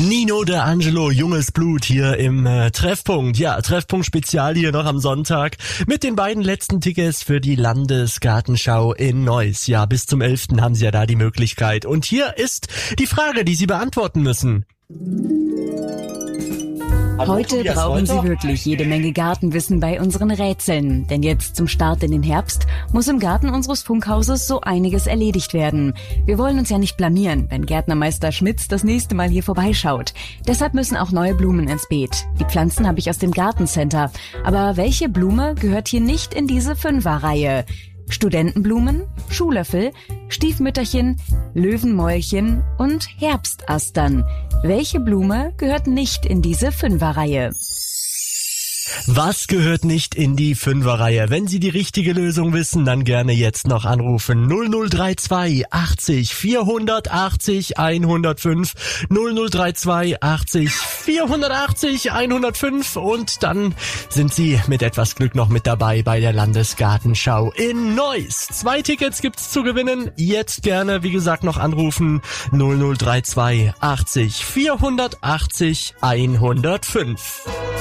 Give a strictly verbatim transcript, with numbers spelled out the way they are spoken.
Nino De Angelo, junges Blut hier im äh, Treffpunkt. Ja, Treffpunkt Spezial hier noch am Sonntag mit den beiden letzten Tickets für die Landesgartenschau in Neuss. Ja, bis zum elften haben Sie ja da die Möglichkeit. Und hier ist die Frage, die Sie beantworten müssen. Heute brauchen Sie wirklich jede Menge Gartenwissen bei unseren Rätseln. Denn jetzt zum Start in den Herbst muss im Garten unseres Funkhauses so einiges erledigt werden. Wir wollen uns ja nicht blamieren, wenn Gärtnermeister Schmitz das nächste Mal hier vorbeischaut. Deshalb müssen auch neue Blumen ins Beet. Die Pflanzen habe ich aus dem Gartencenter. Aber welche Blume gehört hier nicht in diese Fünferreihe? Studentenblumen, Schuhlöffel, Stiefmütterchen, Löwenmäulchen und Herbstastern. Welche Blume gehört nicht in diese Fünferreihe? Was gehört nicht in die Fünferreihe? Wenn Sie die richtige Lösung wissen, dann gerne jetzt noch anrufen. null null drei zwei achtzig vierhundertachtzig hundertfünf null null drei zwei achtzig vierhundertachtzig hundertfünf und dann sind Sie mit etwas Glück noch mit dabei bei der Landesgartenschau in Neuss. Zwei Tickets gibt's zu gewinnen. Jetzt gerne, wie gesagt, noch anrufen. null null drei zwei achtzig vierhundertachtzig hundertfünf.